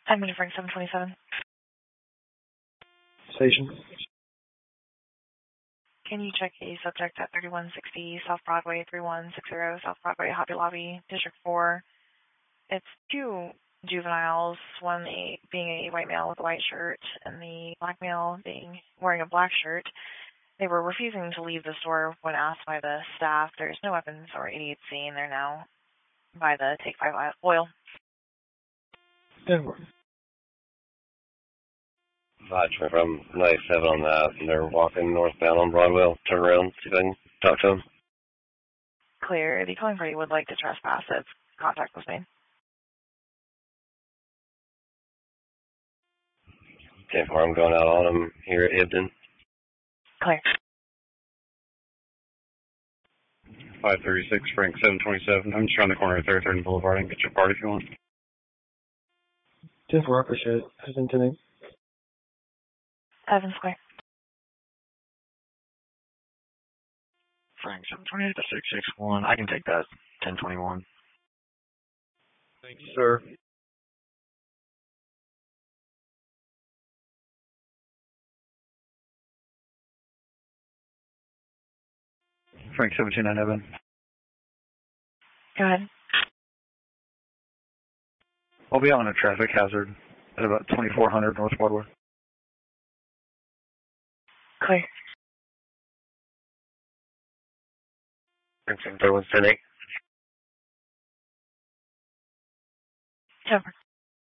I'm in Frank 727. Station. Can you check a subject at 3160 South Broadway, 3160 South Broadway, Hobby Lobby, District 4? It's two juveniles, one being a white male with a white shirt and the black male wearing a black shirt. They were refusing to leave the store when asked by the staff. There's no weapons or idiocy, and they're now by the Take 5 oil. Denver. From 97 on that, and they're walking northbound on Broadway. I'll turn around, see if I can talk to them. Clear. The calling party would like to trespass if contact was made. Okay, I'm going out on them here at Ibden. Clear. 536 Frank 727. I'm just around the corner of 33rd and Boulevard. I can get your part if you want. 10-4 Upper Shed, President 10-8. Evans Square. Frank 728 to 661. I can take that. 1021. Thank you, sir. Frank 729 Evan. Go ahead. I'll be on a traffic hazard at about 2400 North Broadway. Clear. Frank 731 10-8. Over.